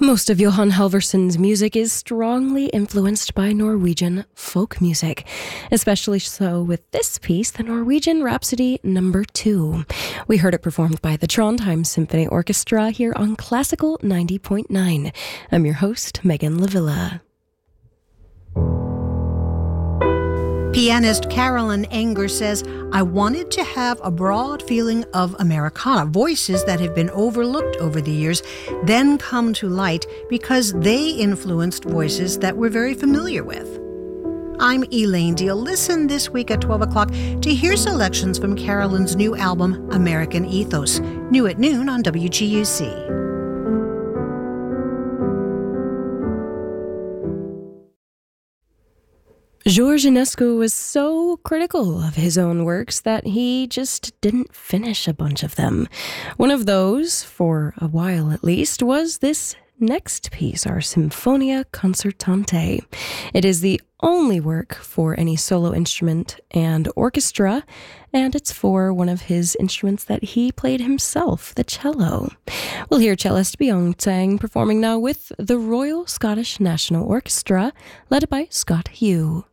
Most of Johan Halvorsson's music is strongly influenced by Norwegian folk music, especially so with this piece, the Norwegian Rhapsody No. 2. We heard it performed by the Trondheim Symphony Orchestra here on Classical 90.9. I'm your host, Megan Lavilla. Pianist Carolyn Enger says, I wanted to have a broad feeling of Americana, voices that have been overlooked over the years, then come to light because they influenced voices that we're very familiar with. I'm Elaine Deal. Listen this week at 12 o'clock to hear selections from Carolyn's new album, American Ethos, new at noon on WGUC. George Enescu was so critical of his own works that he just didn't finish a bunch of them. One of those, for a while at least, was this next piece, our Symphonia Concertante. It is the only work for any solo instrument and orchestra, and it's for one of his instruments that he played himself, the cello. We'll hear cellist Byeong-taeng performing now with the Royal Scottish National Orchestra, led by Scott Hugh.